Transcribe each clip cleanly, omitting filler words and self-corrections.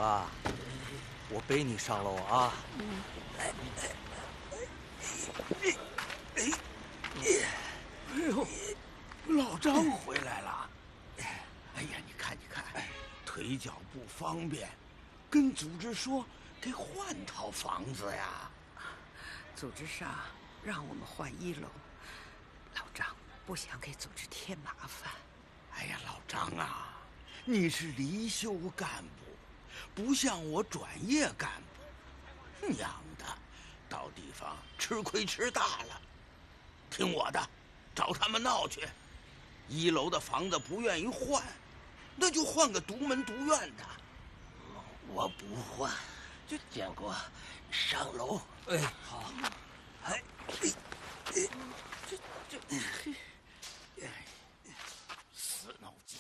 爸，我背你上楼啊。 哎呦，老张回来了！哎呀，你看，腿脚不方便，跟组织说给换套房子呀。 组织上让我们换1楼，老张不想给组织添麻烦。 哎呀，老张啊，你是离休干部，不像我转业干部，娘的，到地方吃亏吃大了。听我的，找他们闹去。1楼的房子不愿意换，那就换个独门独院的。 我不换，建国，上楼。 哎，好。哎， 死脑筋。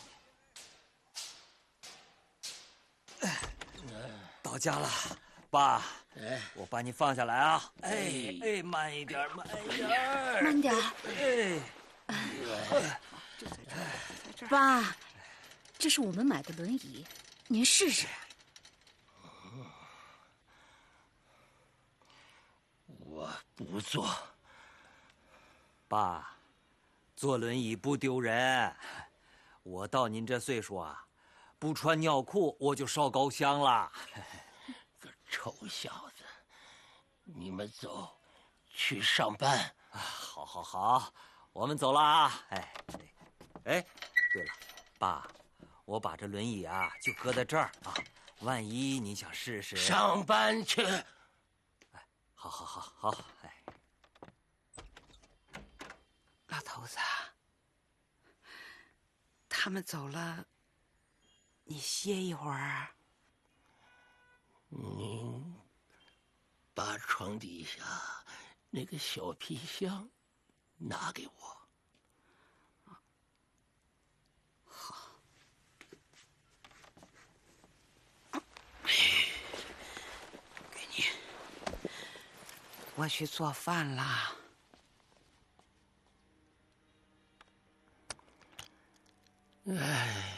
到家了，爸。 哎， 我把你放下来啊！哎，慢一点，慢一点， 慢点。爸，这是我们买的轮椅，您试试。 我不坐。 爸，坐轮椅不丢人。我到您这岁数啊，不穿尿裤我就烧高香了。 个臭小子，你们走，去上班。 好，我们走了啊！哎，对了，爸，我把这轮椅啊就搁在这儿啊，万一你想试试。 上班去。 哎，好，哎。 老头子，他们走了，你歇一会儿。 您把床底下那个小皮箱拿给我。 好。给你。我去做饭啦。 哎，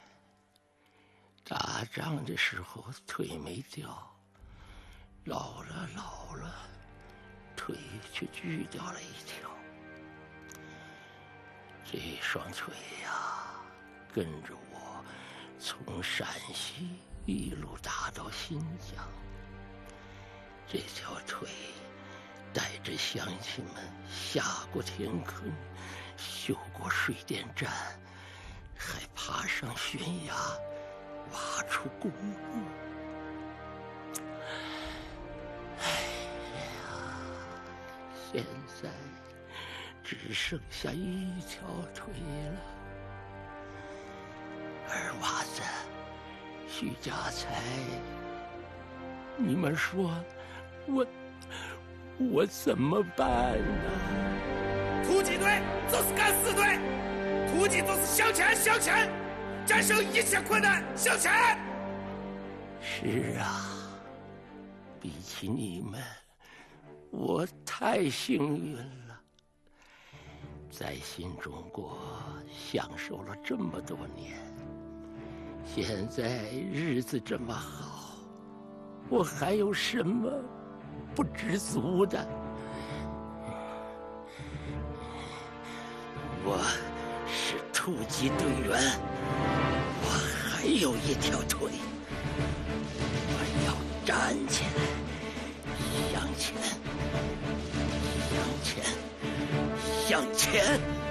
打仗的时候腿没掉，老了，腿却锯掉了一条。这双腿呀，跟着我从陕西一路打到新疆。这条腿带着乡亲们下过田坑，修过水电站，还爬上悬崖，挖出公路。哎呀，现在只剩下一条腿了。二娃子，徐家财，你们说我怎么办呢？ 突击队就是敢死队，突击就是向前，战胜一切困难，向前。 是啊，比起你们，我太幸运了，在新中国享受了这么多年，现在日子这么好，我还有什么不知足的？我是突击队员，我还有一条腿，我要站起来，向前，向前。